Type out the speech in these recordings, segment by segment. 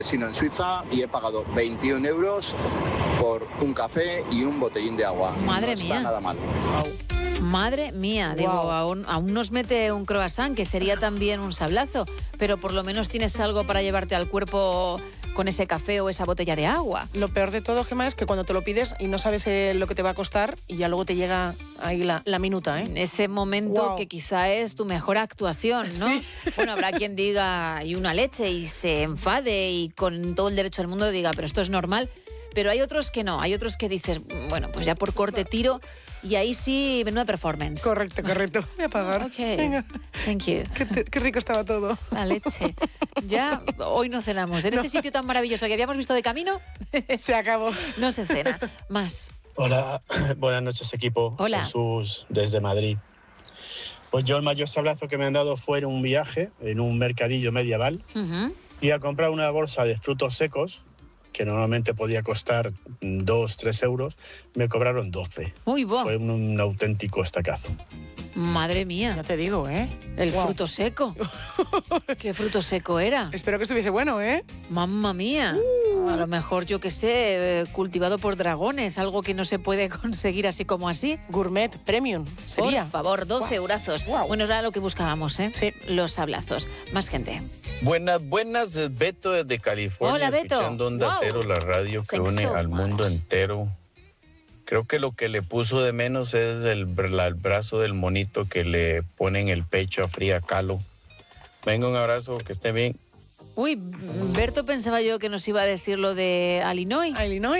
sino en Suiza, y he pagado 21 euros por un café y un botellín de agua. Madre no mía. está nada mal. Madre mía, digo, aún nos mete un croissant, que sería también un sablazo, pero por lo menos tienes algo para llevarte al cuerpo con ese café o esa botella de agua. Lo peor de todo, Gemma, es que cuando te lo pides y no sabes lo que te va a costar y ya luego te llega ahí la minuta, ¿eh? Ese momento que quizá es tu mejor actuación, ¿no? Sí. Bueno, habrá quien diga y una leche y se enfade y con todo el derecho del mundo diga, pero esto es normal. Pero hay otros que no, hay otros que dices, bueno, pues ya por corte tiro y ahí sí, menuda performance. Correcto. Voy a pagar. Ok, Venga. thank you. Qué rico estaba todo. La leche. Ya hoy no cenamos. En ese sitio tan maravilloso que habíamos visto de camino, se acabó. No se cena. Más. Hola, buenas noches, equipo. Hola. Jesús, desde Madrid. Pues yo el mayor sablazo que me han dado fue en un viaje, en un mercadillo medieval, y a comprar una bolsa de frutos secos, que normalmente podía costar 2-3 euros, me cobraron 12. Uy, bo. Fue un auténtico estacazo. Madre mía. Ya te digo, ¿eh? El fruto seco. ¿Qué fruto seco era? Espero que estuviese bueno, ¿eh? Mamma mía. A lo mejor, yo qué sé, cultivado por dragones, algo que no se puede conseguir así como así. Gourmet premium, sería. Por favor, 2 eurazos. Bueno, era lo que buscábamos, ¿eh? Sí. Los sablazos. Más gente. Buenas, Beto desde California. Hola, Beto. Escuchando Onda Cero, la radio que une al mundo entero. Creo que lo que le puso de menos es el brazo del monito que le pone en el pecho a Frida Kahlo. Venga, un abrazo, que esté bien. Uy, Berto pensaba yo que nos iba a decir lo de Illinois.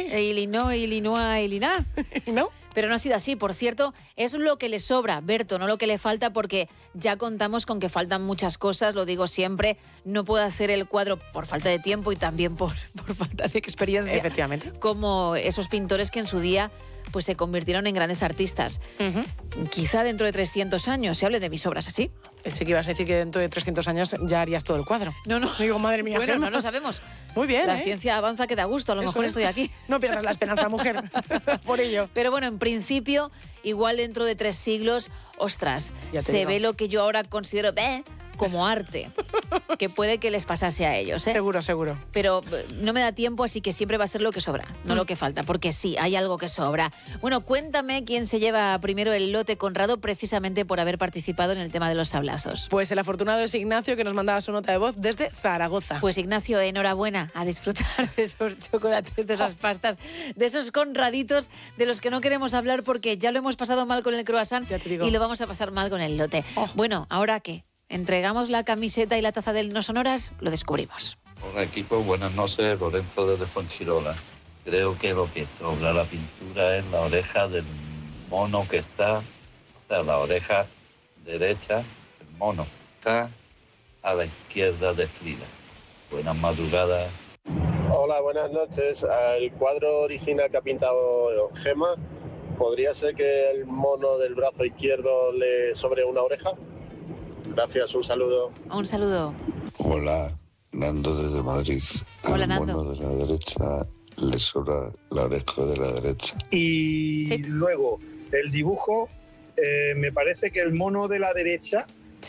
Illinois. ¿No? Pero no ha sido así. Por cierto, es lo que le sobra, Berto, no lo que le falta, porque ya contamos con que faltan muchas cosas, lo digo siempre. No puedo hacer el cuadro por falta de tiempo y también por falta de experiencia. Efectivamente. Como esos pintores que en su día pues se convirtieron en grandes artistas. Quizá dentro de 300 años se hable de mis obras así. Pensé que ibas a decir que dentro de 300 años ya harías todo el cuadro. No. Digo, madre mía, Bueno, Gemma. no lo sabemos. Muy bien, La ciencia avanza que da gusto, a lo mejor estoy aquí. No pierdas la esperanza, mujer, por ello. Pero bueno, en principio, igual dentro de 3 siglos, ostras, se digo. ve lo que yo ahora considero como arte, que puede que les pasase a ellos, ¿eh? Seguro. Pero no me da tiempo, así que siempre va a ser lo que sobra, no lo que falta, porque sí, hay algo que sobra. Bueno, cuéntame quién se lleva primero el lote Conrado precisamente por haber participado en el tema de los sablazos. Pues el afortunado es Ignacio, que nos mandaba su nota de voz desde Zaragoza. Pues Ignacio, enhorabuena, a disfrutar de esos chocolates, de esas pastas, de esos conraditos de los que no queremos hablar porque ya lo hemos pasado mal con el croissant y lo vamos a pasar mal con el lote. Bueno, ¿ahora qué? ¿Entregamos la camiseta y la taza del No Sonoras? Lo descubrimos. Hola equipo, buenas noches, Lorenzo desde Fuengirola. Creo que lo que sobra la pintura es la oreja del mono que está, o sea, la oreja derecha del mono está a la izquierda de Frida. Buenas madrugadas. Hola, buenas noches. El cuadro original que ha pintado Gemma, ¿podría ser que el mono del brazo izquierdo le sobre una oreja? Gracias, un saludo. Un saludo. Hola, Nando desde Madrid. Hola, Al Nando. mono de la derecha le sobra la oreja de la derecha. Y luego, el dibujo, me parece que el mono de la derecha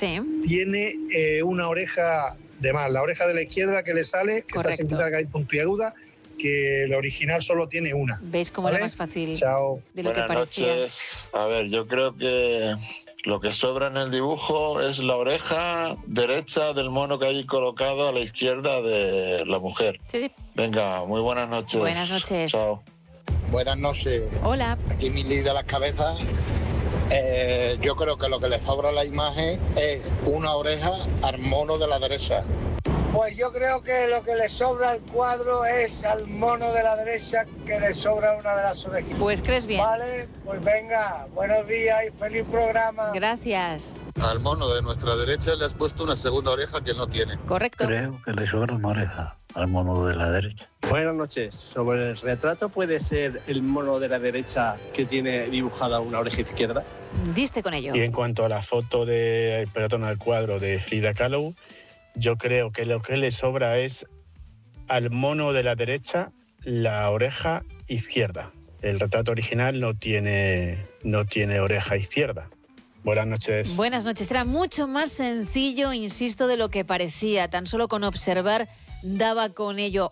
tiene una oreja de más. La oreja de la izquierda que le sale, que está siempre puntiaguda, que el original solo tiene una. ¿Veis cómo era más fácil de lo que Buenas parecía? noches. A ver, yo creo que lo que sobra en el dibujo es la oreja derecha del mono que hay colocado a la izquierda de la mujer. Sí. Venga, muy buenas noches. Buenas noches. Chao. Buenas noches. Hola. Aquí Mili de las Cabezas. Yo creo que lo que le sobra a la imagen es una oreja al mono de la derecha. Pues yo creo que lo que le sobra al cuadro es al mono de la derecha que le sobra una de las orejas. Pues crees bien. Vale, pues venga, buenos días y feliz programa. Gracias. Al mono de nuestra derecha le has puesto una segunda oreja que no tiene. Correcto. Creo que le sobra una oreja al mono de la derecha. Buenas noches. Sobre el retrato, ¿puede ser el mono de la derecha que tiene dibujada una oreja izquierda? Diste con ello. Y en cuanto a la foto del pelotón al cuadro de Frida Kahlo, yo creo que lo que le sobra es al mono de la derecha la oreja izquierda. El retrato original no tiene oreja izquierda. Buenas noches. Buenas noches. Era mucho más sencillo, insisto, de lo que parecía. Tan solo con observar daba con ello.